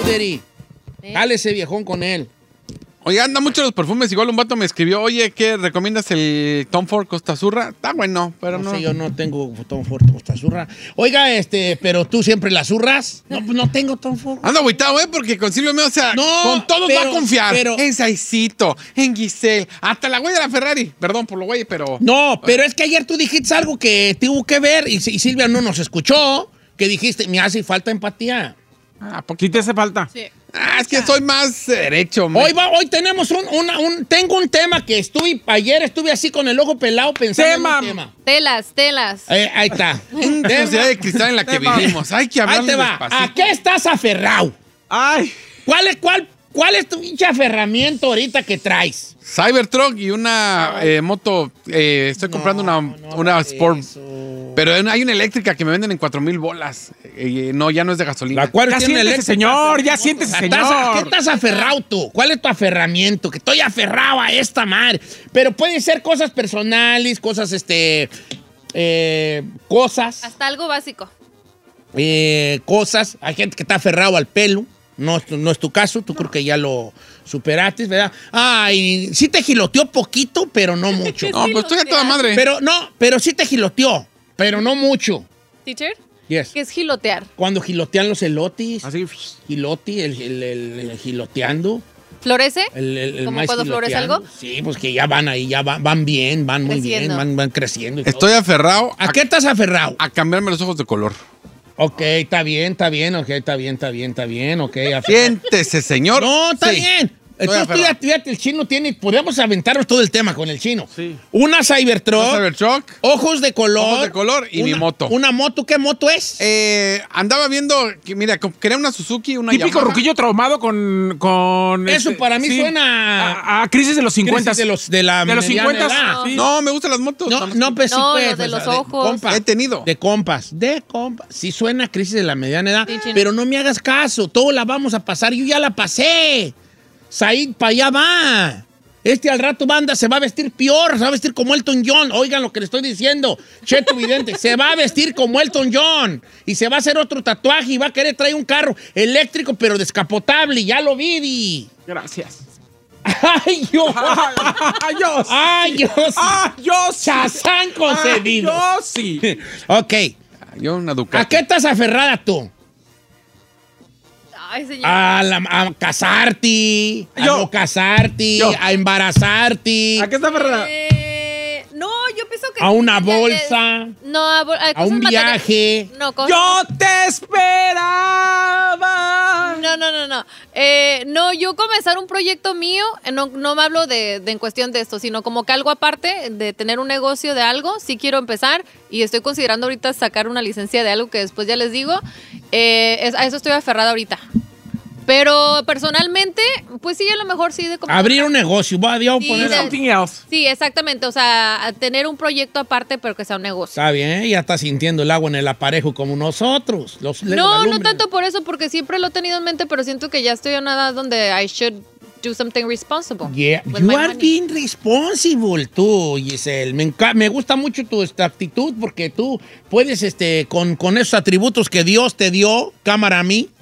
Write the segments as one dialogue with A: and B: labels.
A: Seri. Dale ese viejón con él.
B: Oye, anda mucho los perfumes. Igual un vato me escribió, oye, ¿qué recomiendas el Tom Ford Costa Azurra? Está bueno, pero no.
A: No sé, yo no tengo Tom Ford Costa Azurra. Oiga, pero tú siempre la zurras. No, pues no tengo Tom Ford.
B: Ando agüitado, porque con Silvio Meo, o sea,
A: No,
B: con todos
A: pero-
B: va a confiar.
A: pero-
B: En Saicito, en Giselle, hasta la güey de la Ferrari. Perdón por lo güey, pero...
A: No, pero es que ayer tú dijiste algo que tuvo que ver y Silvia no nos escuchó, que dijiste, me hace falta empatía.
C: ¿Sí te hace falta?
D: Sí.
B: Es que soy más derecho, man.
A: Hoy tenemos tengo un tema que ayer estuve así con el ojo pelado pensando en un tema.
D: Telas.
A: Ahí está.
B: La sociedad de cristal en la que vivimos. Hay que
A: Ahí
B: hablar
A: te va.
B: despacito.
A: ¿A qué estás aferrado?
C: Ay.
A: ¿Cuál es tu pinche aferramiento ahorita que traes?
B: Cybertruck y una moto. Estoy comprando una Sport.
A: Eso.
B: Pero hay una eléctrica que me venden en 4,000 bolas. No, ya no es de gasolina.
A: La cual
C: Ya
A: tiene
C: siéntese,
A: eléctrica.
C: señor, ya siéntese,
A: ¿A
C: señor.
A: qué estás aferrado tú? ¿Cuál es tu aferramiento? Que estoy aferrado a esta madre. Pero puede ser cosas personales, cosas, cosas.
D: Hasta algo básico.
A: Cosas. Hay gente que está aferrado al pelo. No es tu caso. Tú creo que ya lo superaste, ¿verdad? Ay, sí te giloteó poquito, pero no mucho.
B: No, pues estoy a toda madre.
A: Pero sí te giloteó, pero no mucho.
D: ¿Teacher?
A: Yes.
D: ¿Qué es gilotear?
A: Cuando gilotean los elotis.
C: Así.
A: Giloti, el giloteando.
D: ¿Florece?
A: El
D: ¿Como
A: maíz
D: cuando florece
A: giloteando.
D: algo?
A: Sí, pues que ya van ahí, ya van bien, van muy bien,
D: Creciendo.
A: van creciendo. y todo.
B: Estoy aferrado
A: ¿A qué estás aferrado?
B: a cambiarme los ojos de color.
A: Ok, está bien, ok, está bien, ok.
B: Siéntese, señor.
A: No, está
B: Sí.
A: bien. Entonces,
B: aferrado.
A: fíjate, el chino podemos aventarnos todo el tema con el chino.
C: Sí.
A: Una Cybertruck,
B: Un Cybertruck.
A: ojos de color.
B: Ojos de color y mi moto.
A: ¿Una moto? ¿Qué moto es?
B: Andaba viendo, que, mira, quería una Suzuki, una
C: Típico
B: Yamaha.
C: ruquillo traumado con
A: Eso para mí
C: sí.
A: suena
C: a crisis de los 50.
A: crisis de la
C: los
A: mediana
C: 50.
A: edad.
C: Sí.
B: No, me gustan las motos.
A: No, pues sí,
D: No,
A: pues,
D: los de
A: pues,
D: los ojos.
A: compa.
B: He tenido.
A: De compas. Sí suena a crisis de la mediana edad,
D: Sí, chino.
A: pero no me hagas caso, todo la vamos a pasar, yo ya la pasé. Said para allá va. Al rato banda se va a vestir peor, se va a vestir como Elton John. Oigan lo que le estoy diciendo. Cheto Vidente, se va a vestir como Elton John y se va a hacer otro tatuaje y va a querer traer un carro eléctrico pero descapotable. Ya lo vi.
C: Gracias.
A: ¡Ay, yo!
C: Yo sí.
A: ¡Ay, yo!
C: Yo sí.
A: ¡Chazán concedido!
C: Yo sí.
A: Ok.
B: Yo una Ducati.
A: ¿A qué estás aferrada tú?
D: Ay, señor.
A: A casarte, a
C: Yo.
A: no casarte,
C: Yo.
A: a embarazarte,
C: ¿A qué está Ferrara?
D: No, yo pienso que...
A: a una
D: ya- ya-
A: bolsa,
D: No, a
A: a un viaje.
D: No, cosas...
C: Yo te esperaba.
D: No. No, yo comenzar un proyecto mío, no me hablo de en cuestión de esto, sino como que algo aparte de tener un negocio de algo, sí quiero empezar y estoy considerando ahorita sacar una licencia de algo que después ya les digo. A eso estoy aferrada ahorita. Pero personalmente, pues sí, a lo mejor sí de como...
A: Abrir un negocio. Voy a
D: Sí,
A: poner.
D: de-
C: Something else.
D: Sí, exactamente, o sea, a tener un proyecto aparte, pero que sea un negocio.
A: Está bien, ya está sintiendo el agua en el aparejo como nosotros.
D: No tanto por eso, porque siempre lo he tenido en mente, pero siento que ya estoy en una edad donde I should do something responsible.
A: Yeah,
D: with
A: you
D: my
A: are
D: money.
A: being responsible, tú, Giselle. Me gusta mucho tu actitud porque tú puedes, con esos atributos que Dios te dio, cámara a mí,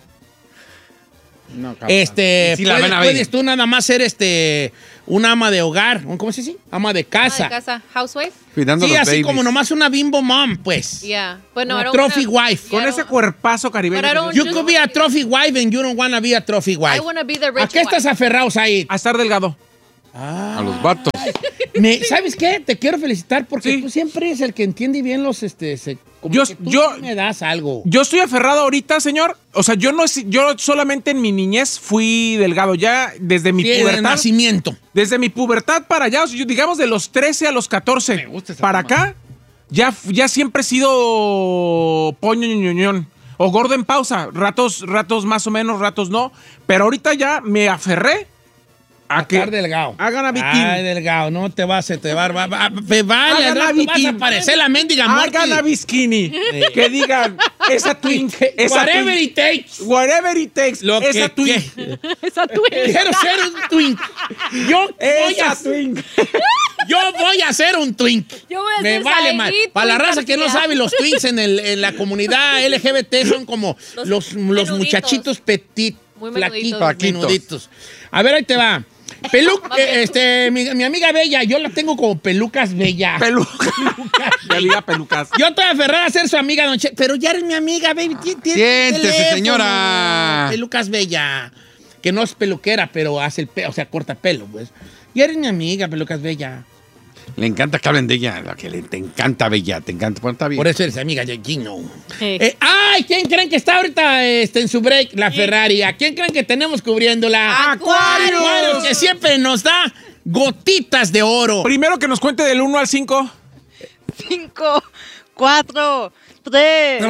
B: No, cabrón. Sí, la ven a ver.
A: puedes tú nada más ser, una ama de hogar, ¿cómo se dice? Ama de
D: Ah,
A: casa.
D: de casa, housewife.
B: Cuidando
A: Sí,
B: los
A: así
B: babies.
A: como nomás una bimbo mom, pues.
D: Yeah. Bueno,
A: Una
D: era
A: trophy wife.
C: Con ese cuerpazo caribeño.
D: Pero era un-
A: You could be a trophy wife and you don't want to be a trophy wife.
D: I wanna be the rich
A: ¿A qué estás
D: wife.
A: aferrado, Said?
C: A estar delgado.
B: A los vatos.
A: ¿Sabes qué? Te quiero felicitar porque
C: Sí.
A: tú siempre eres el que entiende bien los, como
C: Yo-
A: que tú
C: yo-
A: sí me das algo.
C: Yo estoy aferrado ahorita, señor. O sea, yo solamente en mi niñez fui delgado. Ya desde mi
A: Sí, de
C: pubertad.
A: nacimiento.
C: Desde mi pubertad para allá, o sea, digamos de los 13 a los 14
B: Me gusta esa
C: para
B: forma.
C: acá, ya siempre he sido poño ñoñón. O gordo en pausa. Ratos más o menos, ratos no. Pero ahorita ya me aferré a que
A: Estar delgado.
C: hagan a Vitín.
A: Ay, delgado, no te vas, te va, vale,
C: Hagan
A: al
C: a
A: rato vas a
C: Vitín.
A: parecer la mendiga muerte.
C: Hagan a Bisquini. Que digan, esa twink, esa
A: Whatever
C: twink.
A: it takes.
C: Whatever it takes.
A: Lo
C: esa
A: que
C: twink.
D: Esa twin.
A: Quiero ser un twink. Yo
C: Esa twink.
A: voy a ser un twink.
D: Yo voy a
A: Me
D: ser
A: vale
D: Said
A: mal. Para la
D: Twink
A: raza que no
D: García.
A: sabe, los twinks en la comunidad LGBT son como los
D: menuditos.
A: muchachitos petit.
D: Muy
A: flaquitos,
B: Flaquitos.
A: menuditos. A ver, ahí te va. Mi amiga Bella, yo la tengo como Pelucas Bella.
C: Pelucas. Ya diga pelucas.
A: Yo estoy aferrada a ser su amiga, don Che, pero ya eres mi amiga, baby.
B: Siéntese, señora.
A: Pelucas Bella. Que no es peluquera, pero hace el pelo, o sea, corta pelo, pues. Ya eres mi amiga, Pelucas Bella.
B: Le encanta que hablen de ella. Lo que te encanta, Bella. Te encanta. Bueno, está bien.
A: Por eso eres amiga de Gino.
D: Sí.
A: ¡Ay! ¿Quién creen que está ahorita en su break? La Ferrari. ¿A quién creen que tenemos cubriéndola?
C: ¡Acuarios!
A: Acuarios, que siempre nos da gotitas de oro.
C: Primero que nos cuente del 1 al 5.
E: 5, 4, 3.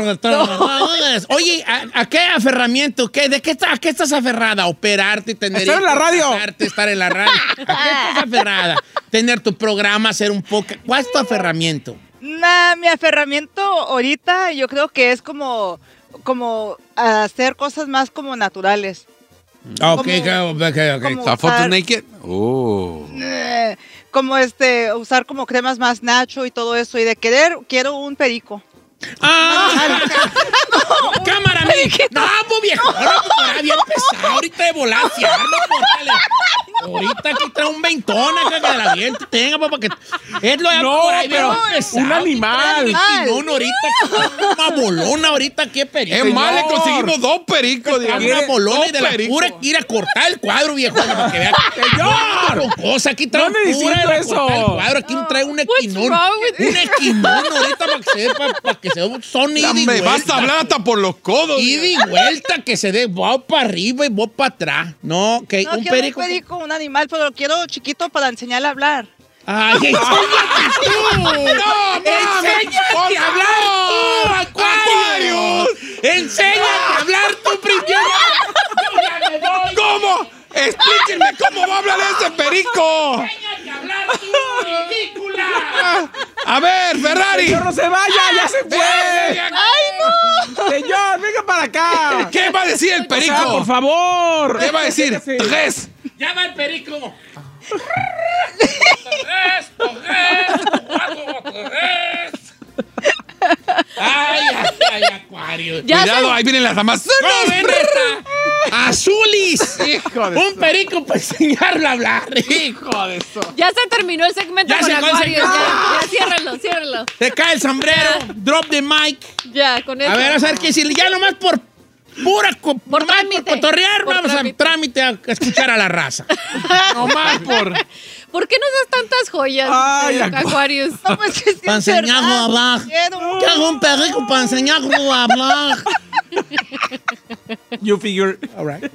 A: Oye, ¿a qué aferramiento? ¿A qué estás aferrada? ¿Operarte, tener
C: Estar en la
A: hijos,
C: radio.
A: casarte, estar en la radio? ¿A qué estás aferrada? ¿Tener tu programa, hacer un podcast? ¿Cuál es tu aferramiento?
E: Mi aferramiento ahorita yo creo que es como hacer cosas más como naturales.
A: Ok.
E: como-
B: O sea, fotos
E: usar-
B: naked. Oh.
E: Como usar como cremas más nacho y todo eso. Y de quiero un perico.
A: ¡Ah! ¡Cámara, mi! ¡No, muy viejo! ¡No, bien pesado! Ahorita de volar, ahorita aquí trae un veintón acá que la gente tenga, papá, que es lo de
C: No,
A: por ahí,
C: pero
A: bien pesado.
C: un animal.
A: No, ahorita, una bolona, ahorita, qué perico.
B: Es más, le
C: Señor.
B: conseguimos 2 pericos.
A: Trae
B: dígame.
A: una bolona y de la
B: 2 pericos.
A: pura ir a cortar el cuadro, viejo, para que vean. ¡Señor! Cosa, aquí trae
C: No ande
A: pura
C: diciendo
A: de
C: eso.
A: cortar el cuadro, aquí trae un equinón.
D: wrong with
A: Un equinón ahorita para que se un son ida y
B: Hombre, vas
A: vuelta.
B: a hablar hasta por los codos.
A: Ida y vuelta, que se dé voz para arriba y voz para atrás. No, que
E: No,
A: un
E: quiero
A: perico.
E: un perico, un animal, pero lo quiero chiquito para enseñarle a hablar.
A: ¡Ay, enséñate tú!
B: ¡No,
A: ¡Enséñate a hablar tú, Acuarios! ¡Enséñate a hablar tú primero! ¡Yo ya me voy!
B: ¿Cómo? Explíquenme cómo va a hablar ese perico.
A: ¡Enséñate a hablar tú, ridícula!
B: A ver, Ferrari.
C: ¡Señor, no se vaya! ¡Ya se fue! ¡Señor, venga para acá!
B: ¿Qué va a decir el
C: O sea,
B: perico?
C: por favor.
B: ¿Qué va a decir?
C: Déjese.
B: Tres.
A: ¡Ya va el perico! ¡Ay, Acuarios!
D: Ya
B: Cuidado,
D: se-
B: ahí vienen las damas.
A: ¡No, ven esta! ¡Azulis!
B: Hijo de
A: Un perico para enseñarlo a hablar.
B: hijo de eso.
D: Ya se terminó el segmento
A: Ya
D: con
A: se acabó el
D: Acuarios.
A: segmento.
D: Ya, ciérralo.
A: Se cae el sombrero. Drop the mic.
D: Ya, con eso.
A: A ver, qué decirle. Ya nomás por nomás
D: trámite.
A: por cotorrear,
D: Por
A: vamos
D: trámite.
A: a trámite a escuchar a la raza.
B: Nomás por.
D: ¿Por qué nos das tantas joyas,
C: Ay,
D: Acuarios?
E: No, pues que sí
A: Para
E: es verdad.
A: enseñarlo a hablar.
E: Quiero.
A: ¿Qué hago un perico para enseñarlo a hablar?
C: You figure.
A: All right.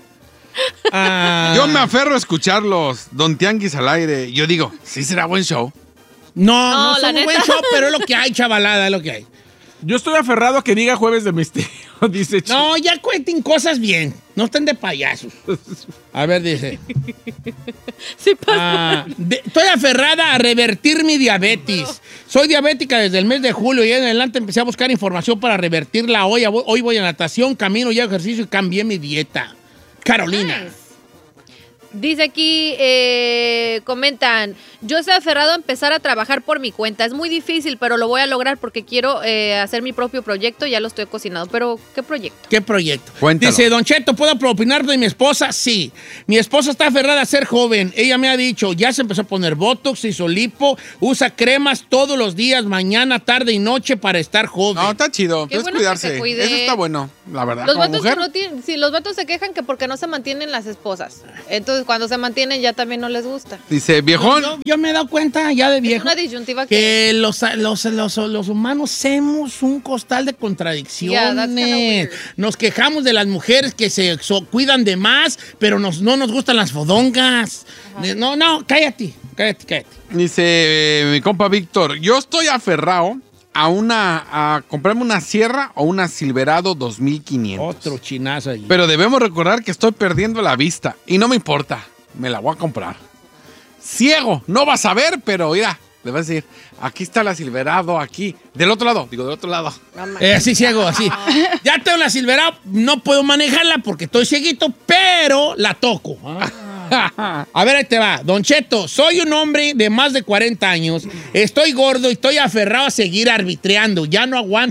B: Yo me aferro a escucharlos. Don Tianguis al aire. Yo digo, sí será buen show.
A: No,
D: No, la
A: son un
D: neta.
A: buen show, pero es lo que hay, chavalada, es lo que hay.
C: Yo estoy aferrado a que diga Jueves de Misterio, dice Chico.
A: No, ya cuenten cosas bien. No estén de payasos. A ver, dice.
D: Sí pasa.
A: Estoy aferrada a revertir mi diabetes. Soy diabética desde el mes de julio y en adelante empecé a buscar información para revertirla. Hoy voy a natación, camino y hago ejercicio y cambié mi dieta. Carolina.
D: Nice. Dice aquí, comentan, yo estoy aferrado a empezar a trabajar por mi cuenta. Es muy difícil, pero lo voy a lograr porque quiero hacer mi propio proyecto. Ya lo estoy cocinando. Pero, ¿qué proyecto?
A: ¿Qué proyecto?
B: Cuéntalo.
A: Dice, Don Cheto, ¿puedo opinar de mi esposa? Sí. Mi esposa está aferrada a ser joven. Ella me ha dicho, ya se empezó a poner botox, hizo lipo, usa cremas todos los días, mañana, tarde y noche para estar joven.
B: No, está chido.
D: Qué
B: Entonces
D: bueno que
B: cuidarse.
D: se cuide.
B: Eso está bueno, la verdad.
D: Los
B: Como
D: vatos
B: mujer.
D: que no tienen, sí, los vatos se quejan que porque no se mantienen las esposas. Entonces, cuando se mantienen ya también no les gusta.
B: Dice, viejón.
A: Yo me he dado cuenta ya de
D: Es
A: viejo
D: una disyuntiva
A: que los humanos somos un costal de
D: Yeah, that's
A: contradicciones.
D: kinda weird.
A: Nos quejamos de las mujeres que se cuidan de más, pero no nos gustan las fodongas. No, cállate.
B: Dice mi compa Víctor, yo estoy aferrado a comprarme una Sierra o una Silverado 2500.
A: Otro chinazo ahí.
B: Pero debemos recordar que estoy perdiendo la vista y no me importa, me la voy a comprar. Ciego, no vas a ver, pero mira, le vas a decir, aquí está la Silverado, aquí, del otro lado.
A: Así ciego, así. Ya tengo la Silverado, no puedo manejarla porque estoy cieguito, pero la toco. A ver, ahí te va. Don Cheto, soy un hombre de más de 40 años, estoy gordo y estoy aferrado a seguir arbitreando. Ya no aguanto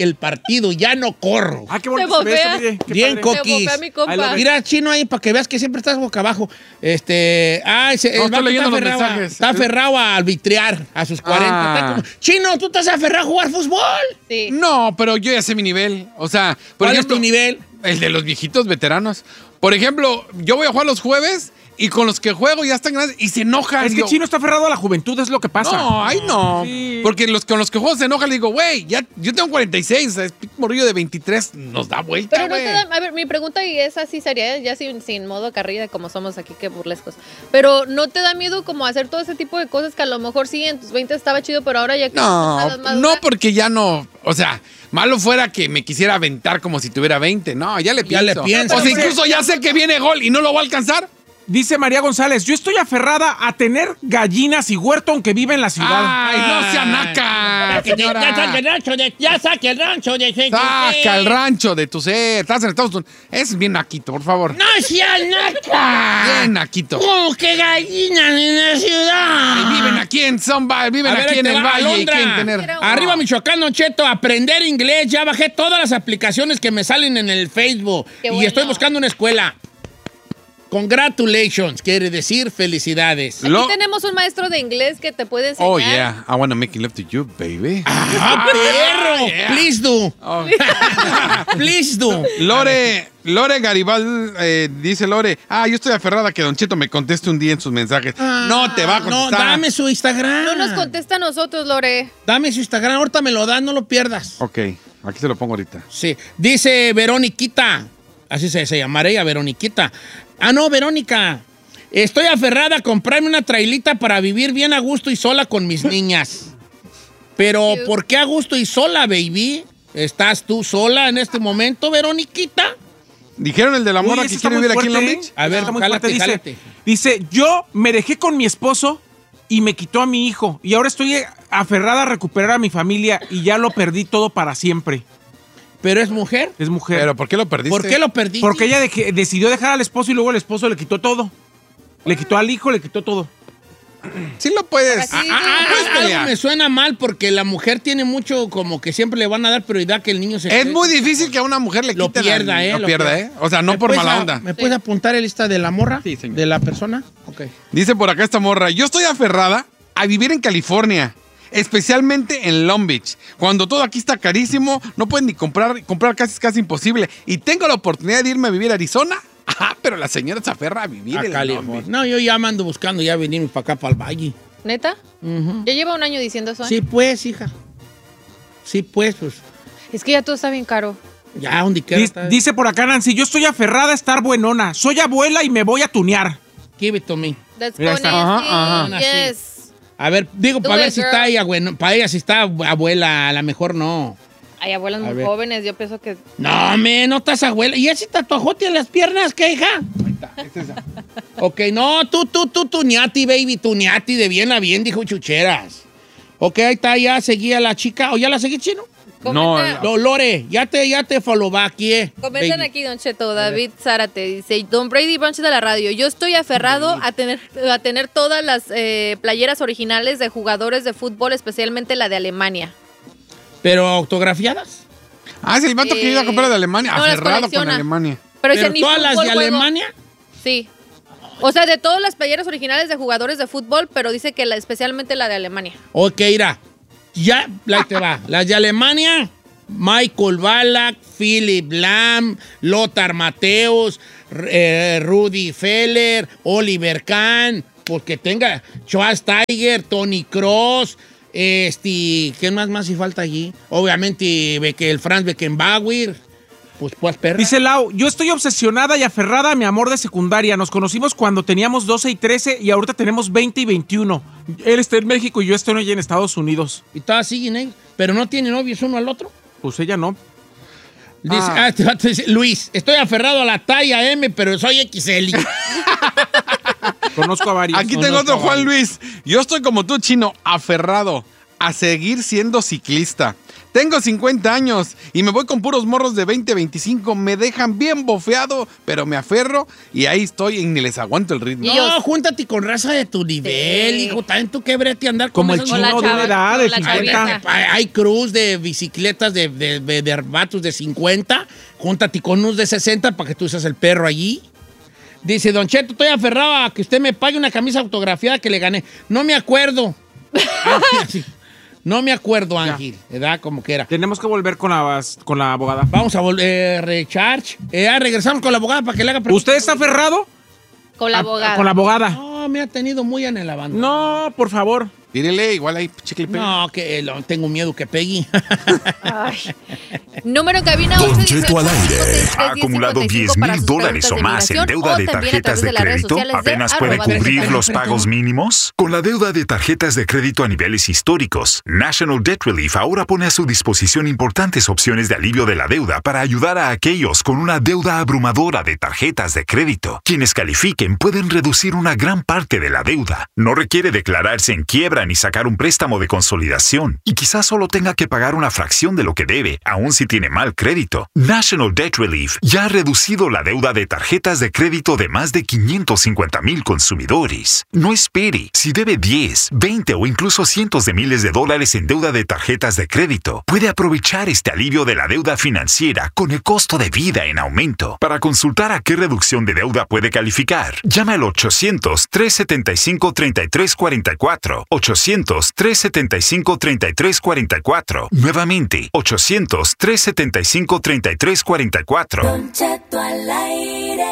A: que el partido, ya no corro.
C: Ah, qué bonito
D: Se
C: se ve eso,
D: bofea.
C: mire, qué
A: Bien
C: padre.
A: coquis.
D: Se bofea mi compa.
C: I love it.
A: Mira, Chino, ahí, para que veas que siempre estás boca abajo. El
B: estoy
A: vato
B: leyendo los
A: aferrado
B: mensajes.
A: está aferrado a arbitrar a sus 40.
B: Ah.
A: Está como, Chino, ¿tú estás aferrado a jugar fútbol?
D: Sí.
B: No, pero yo ya sé mi nivel. O sea, por
A: ¿Cuál
B: ejemplo,
A: es tu nivel?
B: el de los viejitos veteranos. Por ejemplo, yo voy a jugar los jueves y con los que juego ya están grandes y se enojan.
C: Es que
B: Digo,
C: Chino está aferrado a la juventud, es lo que pasa.
B: no, ay no.
C: Sí.
B: Porque con los que juego se enojan, le digo, güey, ya, yo tengo 46, o sea, es morrillo de 23, nos da vuelta,
D: Pero no
B: güey.
D: te da, a ver, mi pregunta y esa sí sería, ya sin modo carrilla, como somos aquí, que burlescos. Pero ¿no te da miedo como hacer todo ese tipo de cosas que a lo mejor sí en tus 20 estaba chido, pero ahora ya que
B: No,
D: estás más
B: no,
D: madura?
B: porque ya no, o sea, malo fuera que me quisiera aventar como si tuviera 20, no, ya le
A: Ya le
B: pienso.
A: pienso.
B: O sea, incluso ya sé que viene gol y no lo va a alcanzar.
C: Dice María González, yo estoy aferrada a tener gallinas y huerto aunque vive en la ciudad.
B: Ay, no sea naca, señora.
A: Ya saque el rancho ya saque el rancho de
B: Saca el rancho de tu ser. Estás en Estados Unidos. Es bien naquito, por favor.
A: ¡No sea naca!
B: Bien naquito.
A: ¿Cómo que gallinas en la ciudad?
B: Ay, viven aquí en viven
A: A ver,
B: aquí en
A: ahí te
B: el
A: va,
B: valle y
A: Alondra.
B: quieren tener.
A: Arriba Michoacán, Don Cheto, aprender inglés. Ya bajé todas las aplicaciones que me salen en el Facebook.
D: Qué
A: Y
D: bueno.
A: estoy buscando una escuela. Congratulations, quiere decir felicidades.
D: Aquí tenemos un maestro de inglés que te puede enseñar.
B: Oh, yeah. I wanna make love to you, baby.
A: ¡Ah, perro!
B: yeah.
A: Please do.
B: Oh.
A: Please do.
B: Lore Garibal, dice Lore, yo estoy aferrada a que Don Cheto me conteste un día en sus mensajes. No te va a
A: No,
B: contestar.
A: dame su Instagram.
D: No nos contesta a nosotros, Lore.
A: Dame su Instagram, ahorita me lo das, no lo pierdas.
B: Ok, aquí se lo pongo ahorita.
A: Sí. Dice Veroniquita. Así se llamará ella, Veroniquita. Ah, no, Verónica. Estoy aferrada a comprarme una trailita para vivir bien a gusto y sola con mis niñas. Pero,
D: Cute.
A: ¿por qué a gusto y sola, baby? ¿Estás tú sola en este momento, Veroniquita?
B: ¿Dijeron el de la morra
C: Uy,
B: que
C: ese está
B: quiere
C: muy
B: vivir aquí en Long
C: fuerte,
B: Beach?
C: ¿eh?
A: A ver,
C: Está muy
A: jálate,
C: fuerte.
A: jálate.
C: Dice, yo me dejé con mi esposo y me quitó a mi hijo. Y ahora estoy aferrada a recuperar a mi familia y ya lo perdí todo para siempre.
A: ¿Pero es mujer?
C: Es mujer.
B: ¿Pero por qué lo perdiste?
A: ¿Por qué lo perdí?
C: Porque ella decidió dejar al esposo y luego el esposo le quitó todo. Le quitó al hijo, le quitó todo.
B: Sí lo puedes.
D: Así es.
B: puedes
A: Algo
B: pelear.
A: me suena mal porque la mujer tiene mucho como que siempre le van a dar prioridad que el niño se
B: Es muy difícil que a una mujer le
A: lo
B: quiten
A: pierda,
B: al-
A: ¿eh?
B: Lo pierda, ¿eh? O sea, no
A: ¿Me
B: por
A: puedes
B: mala onda.
A: ¿Me puedes apuntar el lista de la morra?
B: Sí, señor.
A: ¿De la persona? Ok.
B: Dice por acá esta morra, yo estoy aferrada a vivir en California, especialmente en Long Beach. Cuando todo aquí está carísimo, no pueden ni comprar casi imposible. Y tengo la oportunidad de irme a vivir a Arizona. Ajá, pero la señora se aferra a vivir
A: A
B: en Long
A: California.
B: Beach.
A: No, yo ya me ando buscando ya venirme para acá, para el valle.
D: ¿Neta? Ya lleva un año diciendo eso. ¿eh?
A: Sí, pues, hija. Sí, pues.
D: Es que ya todo está bien caro.
A: Ya, donde quiera.
C: Dice por acá Nancy, yo estoy aferrada a estar buenona. Soy abuela y me voy a tunear.
A: Give it to me.
D: That's
C: Mira,
D: funny.
C: está.
B: Ajá,
A: ajá.
D: Yes.
A: A ver, digo,
D: Do
A: para ver
D: it,
A: si
D: girl.
A: está ella, bueno, para ella si está abuela, a lo mejor no.
D: Hay abuelas
A: A
D: muy
A: ver.
D: jóvenes, yo pienso que...
A: No, no estás abuela. ¿Y ese tatuajote en las piernas, qué, hija? Ok, no, tú, tuñati, baby, tuñati, de bien a bien, dijo Chucheras. Ok, ahí está, ya seguía la chica. ¿O ya la seguí, Chino?
D: Comenta-
A: Lore, ya te follow back,
D: Comentan
A: baby.
D: aquí, Don Cheto, David Zárate, dice, Don Brady Bunch de la radio, yo estoy aferrado a tener todas las playeras originales de jugadores de fútbol, especialmente la de Alemania.
A: ¿Pero autografiadas?
B: Es el vato que iba a comprar de Alemania,
D: no, las
B: aferrado con
D: colecciona.
B: Alemania.
D: Pero,
A: ¿Pero
D: dice, ni
A: todas las
D: fútbol
A: de
D: juego.
A: Alemania?
D: Sí. O sea, de todas las playeras originales de jugadores de fútbol, pero dice que especialmente la de Alemania.
A: Ok, mira. Ya, ahí te va. Las de Alemania, Michael Ballack, Philip Lahm, Lothar Matthäus, Rudi Feller, Oliver Kahn, porque tenga Schweinsteiger, Tony Kroos, ¿qué más si falta allí? Obviamente el Franz Beckenbauer, pues perra.
C: Dice Lau, yo estoy obsesionada y aferrada a mi amor de secundaria. Nos conocimos cuando teníamos 12 y 13 y ahorita tenemos 20 y 21. Él está en México y yo estoy allá en Estados Unidos.
A: Y todo así, ¿eh? Pero no tiene novios uno al otro.
C: Pues ella no.
A: Dice, este vato dice, Luis, estoy aferrado a la talla M, pero soy XL.
C: Conozco a varios.
B: Aquí
A: no,
B: tengo
A: no,
B: otro
A: caballo.
B: Juan Luis. Yo estoy como tú, Chino, aferrado a seguir siendo ciclista. Tengo 50 años y me voy con puros morros de 20, 25. Me dejan bien bofeado, pero me aferro y ahí estoy y ni les aguanto el ritmo.
A: No, júntate con raza de tu nivel, hijo. También tú qué brete andar
C: Como el
A: esos-
C: chino de una edad de 50.
A: Hay cruz de bicicletas de vatos de 50. Júntate con unos de 60 para que tú seas el perro allí. Dice, Don Cheto, estoy aferrado a que usted me pague una camisa autografiada que le gané. No me acuerdo. Sí. No me acuerdo, Ángel. ¿Verdad? Como que era.
C: Tenemos que volver con la abogada.
A: Vamos a volver, recharge. Regresamos con la abogada para que le haga preguntas.
C: ¿Usted está aferrado?
D: Con la abogada.
C: Con la abogada.
A: No, me ha tenido muy en el abandono.
C: No, por favor.
B: Tírele, igual ahí, chicle y pega.
A: No, que tengo miedo que pegue.
D: Ay. Número en cabina
F: Don
D: 818
F: Cheto al aire.
D: 563
F: ¿Ha acumulado
D: 1055 para sus
F: $10,000 o
D: preguntas
F: más en
D: inmigración
F: deuda
D: o
F: de
D: también a
F: tarjetas
D: través
F: de
D: las redes
F: crédito?
D: sociales de
F: ¿Apenas puede
D: @.
F: cubrir los pagos mínimos? Con la deuda de tarjetas de crédito a niveles históricos, National Debt Relief ahora pone a su disposición importantes opciones de alivio de la deuda para ayudar a aquellos con una deuda abrumadora de tarjetas de crédito. Quienes califiquen pueden reducir una gran parte de la deuda. No requiere declararse en quiebra ni sacar un préstamo de consolidación. Y quizás solo tenga que pagar una fracción de lo que debe, aun si tiene mal crédito. National Debt Relief ya ha reducido la deuda de tarjetas de crédito de más de 550,000 consumidores. No espere. Si debe 10, 20 o incluso cientos de miles de dólares en deuda de tarjetas de crédito, puede aprovechar este alivio de la deuda financiera con el costo de vida en aumento. Para consultar a qué reducción de deuda puede calificar, llama al 800-375-3344. 800-375-3344. Nuevamente, 800-375-3344.
G: Don Cheto al aire.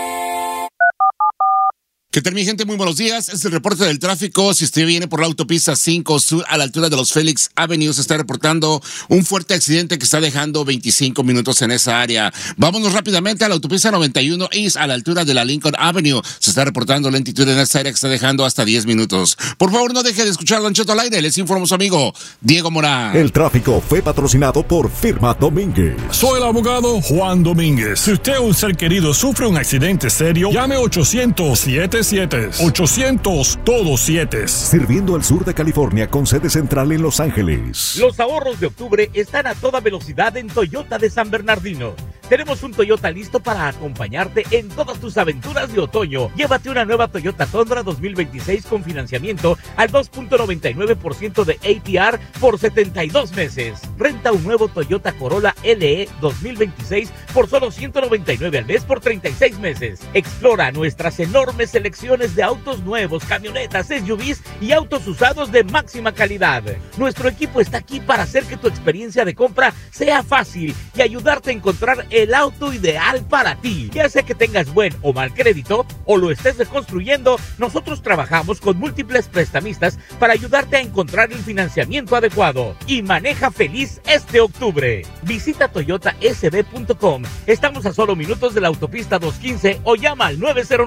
H: ¿Qué tal, mi gente? Muy buenos días. Es el reporte del tráfico. Si usted viene por la autopista 5 Sur a la altura de los Félix Avenue, se está reportando un fuerte accidente que está dejando 25 minutos en esa área. Vámonos rápidamente a la autopista 91 East a la altura de la Lincoln Avenue. Se está reportando lentitud en esa área que está dejando hasta 10 minutos. Por favor, no deje de escuchar Don Cheto al aire. Les informo su amigo Diego Morán.
I: El tráfico fue patrocinado por Firma Domínguez.
J: Soy el abogado Juan Domínguez. Si usted o un ser querido sufre un accidente serio, llame 800-777. 800 todos 7.
I: Sirviendo al sur de California con sede central en Los Ángeles.
K: Los ahorros de octubre están a toda velocidad en Toyota de San Bernardino. Tenemos un Toyota listo para acompañarte en todas tus aventuras de otoño. Llévate una nueva Toyota Tundra 2026 con financiamiento al 2.99% de APR por 72 meses. Renta un nuevo Toyota Corolla LE 2026 por solo $199 al mes por 36 meses. Explora nuestras enormes selecciones de autos nuevos, camionetas, SUVs y autos usados de máxima calidad. Nuestro equipo está aquí para hacer que tu experiencia de compra sea fácil y ayudarte a encontrar el auto ideal para ti. Ya sea que tengas buen o mal crédito o lo estés reconstruyendo, nosotros trabajamos con múltiples prestamistas para ayudarte a encontrar el financiamiento adecuado. Y maneja feliz este octubre. Visita toyotasb.com. Estamos a solo minutos de la autopista 215 o llama al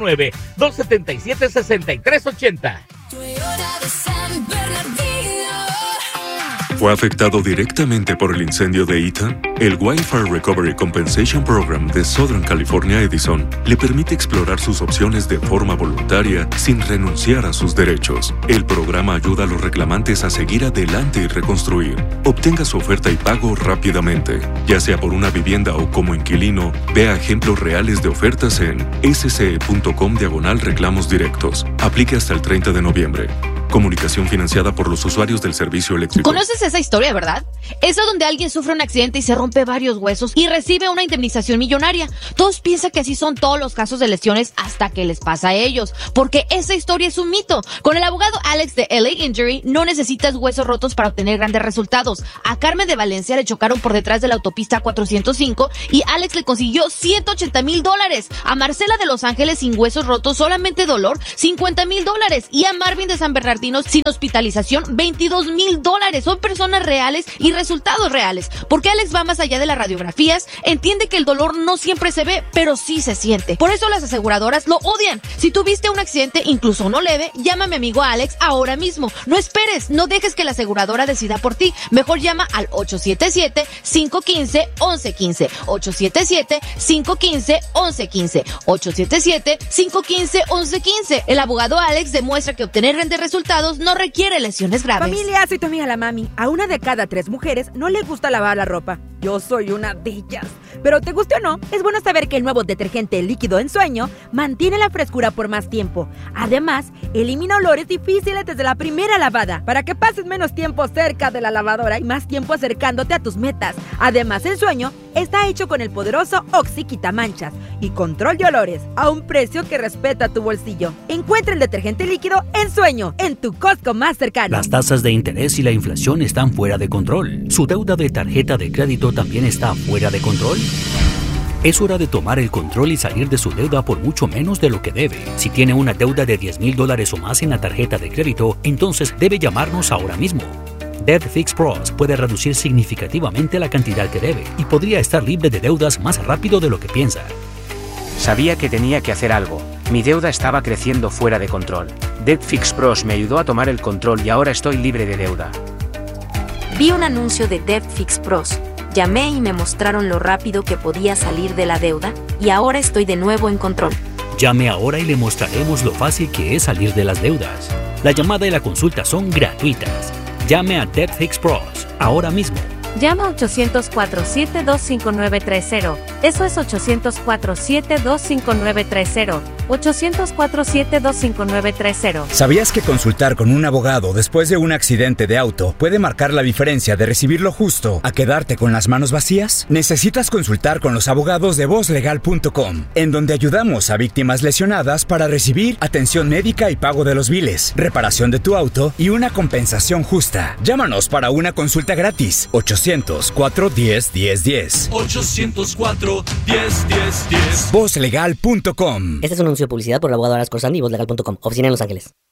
K: 909-277-6380.
L: ¿Fue afectado directamente por el incendio de Ethan? El Wildfire Recovery Compensation Program de Southern California Edison le permite explorar sus opciones de forma voluntaria sin renunciar a sus derechos. El programa ayuda a los reclamantes a seguir adelante y reconstruir. Obtenga su oferta y pago rápidamente. Ya sea por una vivienda o como inquilino, vea ejemplos reales de ofertas en sce.com/reclamos directos. Aplique hasta el 30 de noviembre. Comunicación financiada por los usuarios del servicio eléctrico.
M: ¿Conoces esa historia, verdad? Esa donde alguien sufre un accidente y se rompe varios huesos y recibe una indemnización millonaria. Todos piensan que así son todos los casos de lesiones hasta que les pasa a ellos, porque esa historia es un mito. Con el abogado Alex de LA Injury no necesitas huesos rotos para obtener grandes resultados. A Carmen de Valencia le chocaron por detrás de la autopista 405 y Alex le consiguió $180,000. A Marcela de Los Ángeles sin huesos rotos, solamente dolor, $50,000. Y a Marvin de San Bernardino sin hospitalización, $22,000. Son personas reales y resultados reales. Porque Alex va más allá de las radiografías, entiende que el dolor no siempre se ve, pero sí se siente. Por eso las aseguradoras lo odian. Si tuviste un accidente, incluso uno leve, llama a mi amigo Alex ahora mismo. No esperes, no dejes que la aseguradora decida por ti. Mejor llama al 877-515-1115. 877-515-1115. 877-515-1115. El abogado Alex demuestra que obtener grandes resultados afectados no requiere lesiones graves.
N: Familia, soy tu amiga la Mami. A 1 de cada 3 mujeres no le gusta lavar la ropa. Yo soy una de ellas. Pero te guste o no, es bueno saber que el nuevo detergente líquido en sueño mantiene la frescura por más tiempo. Además, elimina olores difíciles desde la primera lavada, para que pases menos tiempo cerca de la lavadora y más tiempo acercándote a tus metas. Además, el sueño está hecho con el poderoso Oxy Quitamanchas y control de olores a un precio que respeta tu bolsillo. Encuentra el detergente líquido en sueño en tu Costco más cercano.
O: Las tasas de interés y la inflación están fuera de control. ¿Su deuda de tarjeta de crédito también está fuera de control? Es hora de tomar el control y salir de su deuda por mucho menos de lo que debe. Si tiene una deuda de $10,000 o más en la tarjeta de crédito, entonces debe llamarnos ahora mismo. Debt Fix Pros puede reducir significativamente la cantidad que debe y podría estar libre de deudas más rápido de lo que piensa.
P: Sabía que tenía que hacer algo. Mi deuda estaba creciendo fuera de control. Debt Fix Pros me ayudó a tomar el control y ahora estoy libre de deuda.
Q: Vi un anuncio de Debt Fix Pros. Llamé y me mostraron lo rápido que podía salir de la deuda y ahora estoy de nuevo en control.
O: Llame ahora y le mostraremos lo fácil que es salir de las deudas. La llamada y la consulta son gratuitas. Llame a Debt Fix Pros ahora mismo.
R: Llama a 800-472-5930. Eso es 800-472-5930. 800-472-5930.
S: ¿Sabías que consultar con un abogado después de un accidente de auto puede marcar la diferencia de recibir lo justo a quedarte con las manos vacías? Necesitas consultar con los abogados de VozLegal.com, en donde ayudamos a víctimas lesionadas para recibir atención médica y pago de los biles, reparación de tu auto y una compensación justa. Llámanos para una consulta gratis. 800-410-1010.
T: 800-410-1010.
S: VozLegal.com.
U: Este es un anuncio de publicidad por el abogado Aras Corsandi y VozLegal.com. Oficina en Los Ángeles.